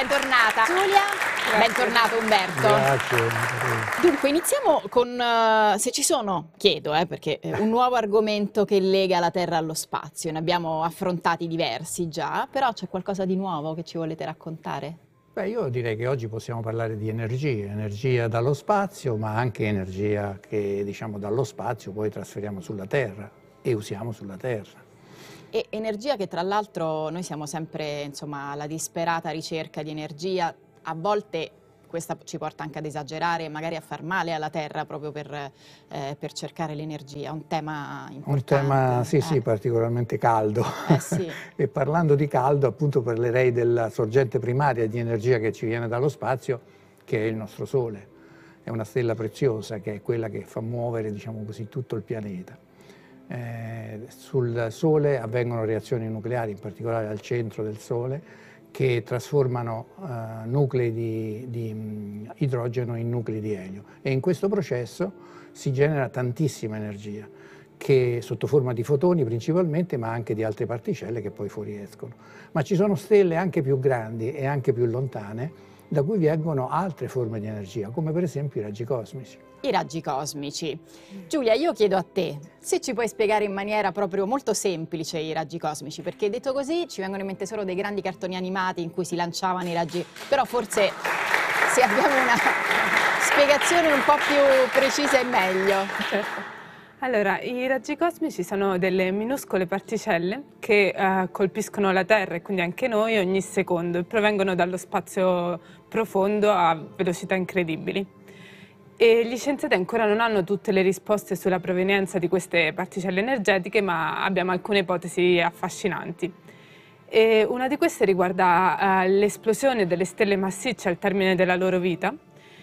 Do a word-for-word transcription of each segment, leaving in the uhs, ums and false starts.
bentornata. Giulia, bentornato Umberto. Grazie. Dunque, iniziamo con, uh, se ci sono, chiedo, eh, perché eh, un nuovo argomento che lega la Terra allo spazio. Ne abbiamo affrontati diversi già, però c'è qualcosa di nuovo che ci volete raccontare? Beh, io direi che oggi possiamo parlare di energia, energia dallo spazio, ma anche energia che, diciamo, dallo spazio poi trasferiamo sulla Terra e usiamo sulla Terra. E energia che tra l'altro noi siamo sempre, insomma, alla disperata ricerca di energia, a volte questa ci porta anche ad esagerare, magari a far male alla Terra proprio per, eh, per cercare l'energia, un tema importante. Un tema, sì, eh. sì, particolarmente caldo. Eh, sì. E parlando di caldo, appunto parlerei della sorgente primaria di energia che ci viene dallo spazio, che è il nostro Sole. È una stella preziosa che è quella che fa muovere, diciamo così, tutto il pianeta. Eh, sul Sole avvengono reazioni nucleari, in particolare al centro del Sole, che trasformano eh, nuclei di, di mh, idrogeno in nuclei di elio, e in questo processo si genera tantissima energia, che sotto forma di fotoni principalmente, ma anche di altre particelle che poi fuoriescono. Ma ci sono stelle anche più grandi e anche più lontane, da cui vengono altre forme di energia, come per esempio i raggi cosmici. I raggi cosmici. Giulia, io chiedo a te se ci puoi spiegare in maniera proprio molto semplice i raggi cosmici, perché detto così ci vengono in mente solo dei grandi cartoni animati in cui si lanciavano i raggi, però forse se abbiamo una spiegazione un po' più precisa è meglio. Certo. Allora, i raggi cosmici sono delle minuscole particelle che eh, colpiscono la Terra e quindi anche noi ogni secondo e provengono dallo spazio profondo a velocità incredibili. E gli scienziati ancora non hanno tutte le risposte sulla provenienza di queste particelle energetiche, ma abbiamo alcune ipotesi affascinanti. E una di queste riguarda uh, l'esplosione delle stelle massicce al termine della loro vita.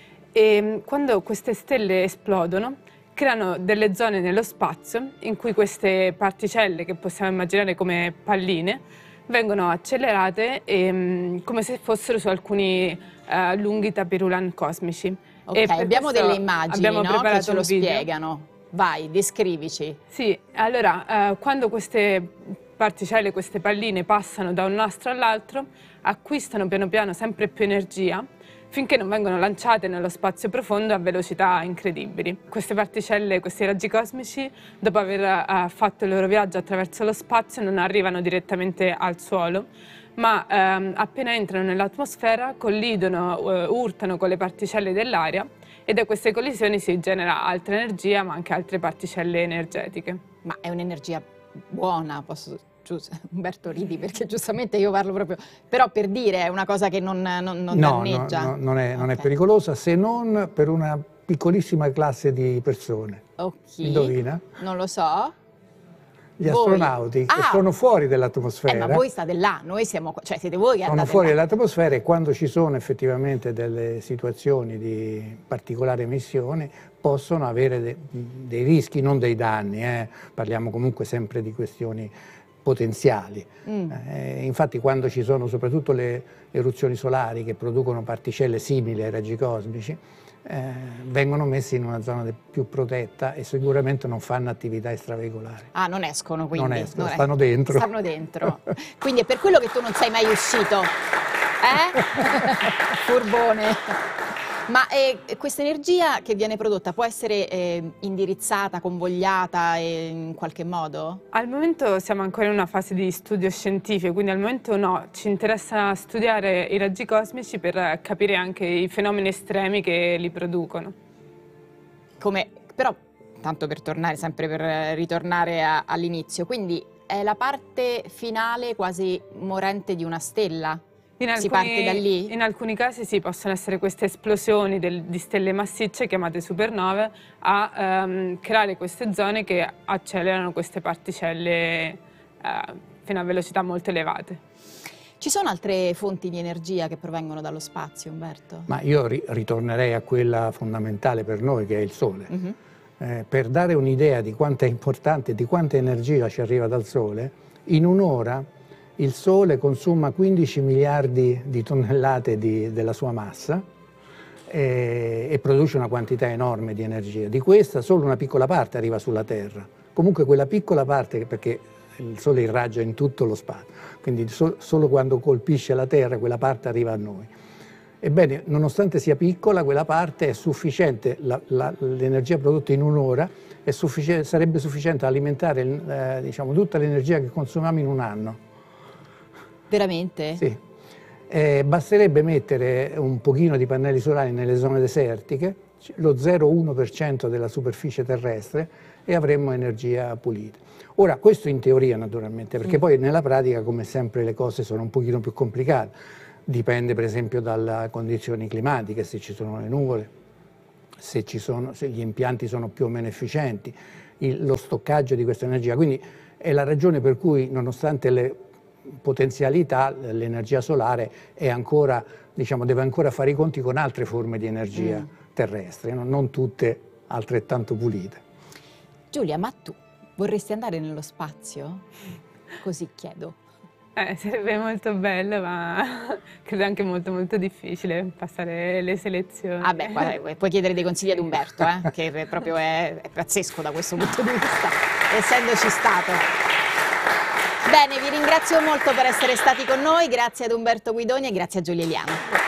E quando queste stelle esplodono, creano delle zone nello spazio in cui queste particelle, che possiamo immaginare come palline, vengono accelerate e, um, come se fossero su alcuni uh, lunghi tapirulan cosmici. Ok, abbiamo delle immagini, abbiamo no? Che ce lo video. spiegano. Vai, descrivici. Sì, allora, uh, quando queste particelle, queste palline passano da un nastro all'altro, acquistano piano piano sempre più energia, finché non vengono lanciate nello spazio profondo a velocità incredibili. Queste particelle, questi raggi cosmici, dopo aver uh, fatto il loro viaggio attraverso lo spazio, non arrivano direttamente al suolo, ma um, appena entrano nell'atmosfera collidono, uh, urtano con le particelle dell'aria, e da queste collisioni si genera altra energia, ma anche altre particelle energetiche. Ma è un'energia buona, posso... Umberto ridi perché giustamente io parlo proprio, però per dire è una cosa che non, non, non no, danneggia. No, no, non, è, non okay. è pericolosa, se non per una piccolissima classe di persone. Ok. Indovina? Non lo so. Gli voi. astronauti ah. che sono fuori dall'atmosfera. Eh, ma voi state là, noi siamo, cioè siete voi che sono andate fuori là. dall'atmosfera, e quando ci sono effettivamente delle situazioni di particolare emissione possono avere de, dei rischi, non dei danni, eh. Parliamo comunque sempre di questioni potenziali. Mm. Eh, infatti quando ci sono soprattutto le eruzioni solari che producono particelle simili ai raggi cosmici, eh, vengono messi in una zona più protetta e sicuramente non fanno attività extraveicolari. Ah, non escono quindi? Non escono, non stanno dentro. Stanno dentro. Quindi è per quello che tu non sei mai uscito. Eh? Furbone. Ma eh, questa energia che viene prodotta può essere eh, indirizzata, convogliata eh, in qualche modo? Al momento siamo ancora in una fase di studio scientifico, quindi al momento no, ci interessa studiare i raggi cosmici per capire anche i fenomeni estremi che li producono. Come, però, tanto per tornare, sempre per ritornare all'inizio, quindi è la parte finale quasi morente di una stella? In alcuni, si parte da lì? In alcuni casi sì, possono essere queste esplosioni del, di stelle massicce chiamate supernove a um, creare queste zone che accelerano queste particelle uh, fino a velocità molto elevate. Ci sono altre fonti di energia che provengono dallo spazio, Umberto? Ma io ri ritornerei a quella fondamentale per noi, che è il Sole. Mm-hmm. eh, per dare un'idea di quanto è importante, di quanta energia ci arriva dal Sole, in un'ora il Sole consuma quindici miliardi di tonnellate di, della sua massa e, e produce una quantità enorme di energia. Di questa solo una piccola parte arriva sulla Terra. Comunque quella piccola parte, perché il Sole irraggia in tutto lo spazio, quindi so, solo quando colpisce la Terra quella parte arriva a noi. Ebbene, nonostante sia piccola, quella parte è sufficiente, l'energia prodotta in un'ora è suffici- sarebbe sufficiente ad alimentare eh, diciamo, tutta l'energia che consumiamo in un anno. Veramente? Sì. Eh, basterebbe mettere un pochino di pannelli solari nelle zone desertiche, lo zero virgola uno per cento della superficie terrestre, e avremmo energia pulita. Ora, questo in teoria naturalmente, perché poi nella pratica, come sempre, le cose sono un pochino più complicate. Dipende per esempio dalle condizioni climatiche, se ci sono le nuvole, se, ci sono, se gli impianti sono più o meno efficienti, il, lo stoccaggio di questa energia. Quindi è la ragione per cui, nonostante le potenzialità, l'energia solare è ancora, diciamo, deve ancora fare i conti con altre forme di energia mm. terrestre, no? Non tutte altrettanto pulite. Giulia, ma tu vorresti andare nello spazio? Così chiedo. Eh, sarebbe molto bello, ma credo anche molto molto difficile passare le selezioni. Ah beh, puoi chiedere dei consigli ad Umberto, eh, che proprio è, è pazzesco da questo punto di vista, essendoci stato. Bene, vi ringrazio molto per essere stati con noi, grazie ad Umberto Guidoni e grazie a Giulia Eliano.